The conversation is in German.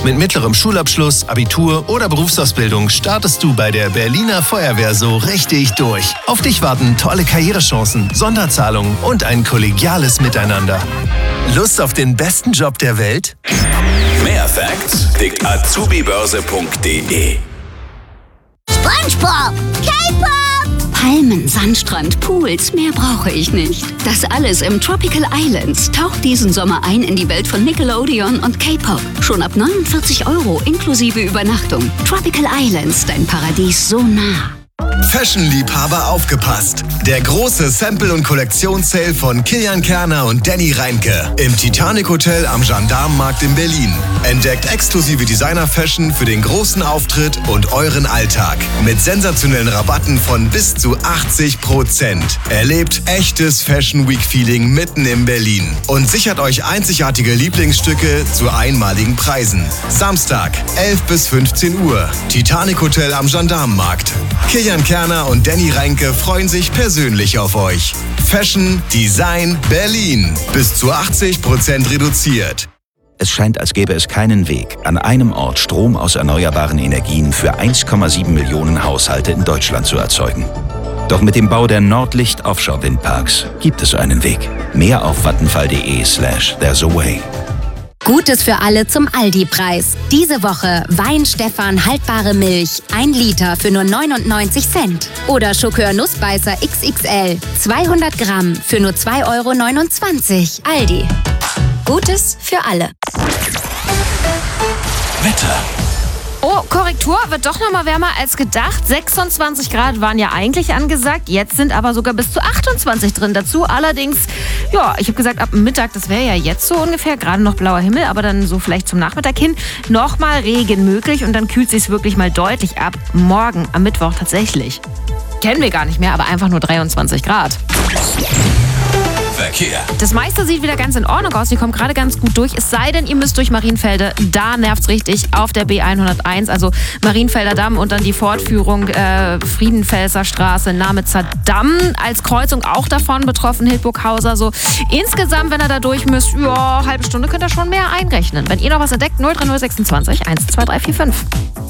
Mit mittlerem Schulabschluss, Abitur oder Berufsausbildung startest du bei der Berliner Feuerwehr so richtig durch. Auf dich warten tolle Karrierechancen, Sonderzahlungen und ein kollegiales Miteinander. Lust auf den besten Job der Welt? Mehr Facts kriegt azubibörse.de. SpongeBob, K-Pop, Palmen, Sandstrand, Pools, mehr brauche ich nicht. Das alles im Tropical Islands. Taucht diesen Sommer ein in die Welt von Nickelodeon und K-Pop. Schon ab 49 € inklusive Übernachtung. Tropical Islands, dein Paradies so nah. Fashion-Liebhaber aufgepasst! Der große Sample- und Kollektionssale von Kilian Kerner und Danny Reinke im Titanic Hotel am Gendarmenmarkt in Berlin. Entdeckt exklusive Designer-Fashion für den großen Auftritt und euren Alltag. Mit sensationellen Rabatten von bis zu 80%. Erlebt echtes Fashion Week-Feeling mitten in Berlin und sichert euch einzigartige Lieblingsstücke zu einmaligen Preisen. Samstag, 11 bis 15 Uhr. Titanic Hotel am Gendarmenmarkt. Kilian Kerner und Danny Reinke freuen sich persönlich auf euch. Fashion, Design, Berlin. Bis zu 80% reduziert. Es scheint, als gäbe es keinen Weg, an einem Ort Strom aus erneuerbaren Energien für 1,7 Millionen Haushalte in Deutschland zu erzeugen. Doch mit dem Bau der Nordlicht Offshore-Windparks gibt es einen Weg. Mehr auf vattenfall.de/there's a way. Gutes für alle zum Aldi-Preis. Diese Woche Wein Stefan haltbare Milch, 1 Liter für nur 99 Cent. Oder Schokör Nussbeißer XXL, 200 Gramm für nur 2,29 €. Aldi. Gutes für alle. Wetter. Oh, Korrektur, wird doch noch mal wärmer als gedacht. 26 Grad waren ja eigentlich angesagt, jetzt sind aber sogar bis zu 28 drin. Dazu allerdings, ja, ich habe gesagt, ab Mittag, das wäre ja jetzt so ungefähr, gerade noch blauer Himmel, aber dann so vielleicht zum Nachmittag hin, nochmal Regen möglich und dann kühlt es sich wirklich mal deutlich ab. Morgen, am Mittwoch tatsächlich. Kennen wir gar nicht mehr, aber einfach nur 23 Grad. Verkehr. Das meiste sieht wieder ganz in Ordnung aus. Ihr kommt gerade ganz gut durch. Es sei denn, ihr müsst durch Marienfelde. Da nervt's richtig auf der B101. Also Marienfelder Damm und dann die Fortführung Friedenfelser Straße, Namitzer Damm. Als Kreuzung auch davon betroffen, Hildburghauser. So insgesamt, wenn ihr da durch müsst, ja, halbe Stunde könnt ihr schon mehr einrechnen. Wenn ihr noch was entdeckt, 03026 12345.